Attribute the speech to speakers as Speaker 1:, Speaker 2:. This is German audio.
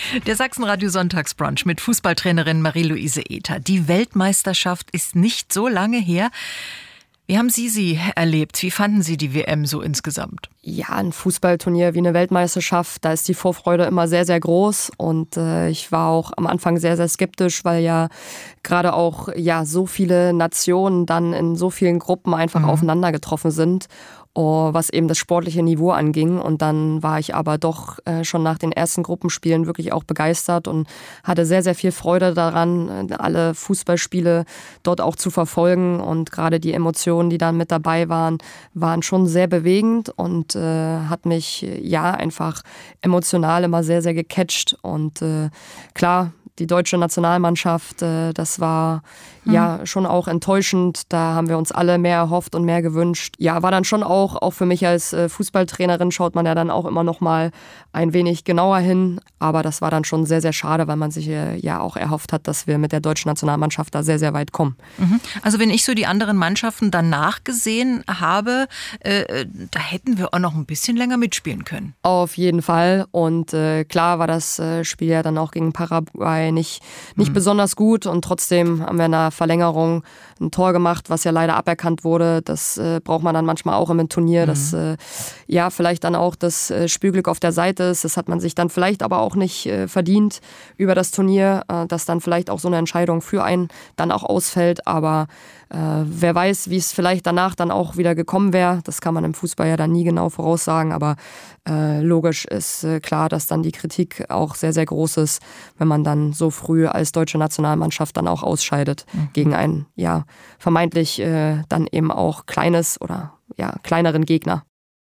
Speaker 1: Der Sachsenradio Sonntagsbrunch mit Fußballtrainerin Marie-Louise Ether. Die Weltmeisterschaft ist nicht so lange her. Wie haben Sie erlebt? Wie fanden Sie die WM so insgesamt?
Speaker 2: Ja, ein Fußballturnier wie eine Weltmeisterschaft, da ist die Vorfreude immer sehr, sehr groß. Und ich war auch am Anfang sehr, sehr skeptisch, weil ja gerade auch so viele Nationen dann in so vielen Gruppen einfach aufeinander getroffen sind, was eben das sportliche Niveau anging. Und dann war ich aber doch schon nach den ersten Gruppenspielen wirklich auch begeistert und hatte sehr, sehr viel Freude daran, alle Fußballspiele dort auch zu verfolgen. Und gerade die Emotionen, die dann mit dabei waren schon sehr bewegend und hat mich einfach emotional immer sehr, sehr gecatcht. Und klar, die deutsche Nationalmannschaft, das war schon auch enttäuschend. Da haben wir uns alle mehr erhofft und mehr gewünscht. Ja, war dann schon auch für mich als Fußballtrainerin schaut man ja dann auch immer noch mal ein wenig genauer hin. Aber das war dann schon sehr, sehr schade, weil man sich auch erhofft hat, dass wir mit der deutschen Nationalmannschaft da sehr, sehr weit kommen.
Speaker 1: Also wenn ich so die anderen Mannschaften danach gesehen habe, da hätten wir auch noch ein bisschen länger mitspielen können.
Speaker 2: Auf jeden Fall. Und klar war das Spiel ja dann auch gegen Paraguay nicht besonders gut. Und trotzdem haben wir in der Verlängerung ein Tor gemacht, was ja leider aberkannt wurde. Das braucht man dann manchmal auch im Turnier, dass vielleicht dann auch das Spielglück auf der Seite ist. Das hat man sich dann vielleicht aber auch nicht verdient über das Turnier, dass dann vielleicht auch so eine Entscheidung für einen dann auch ausfällt. Aber wer weiß, wie es vielleicht danach dann auch wieder gekommen wäre. Das kann man im Fußball ja dann nie genau voraussagen. Aber logisch ist klar, dass dann die Kritik auch sehr, sehr groß ist, wenn man dann so früh als deutsche Nationalmannschaft dann auch ausscheidet gegen einen vermeintlich dann eben auch kleines oder kleineren Gegner.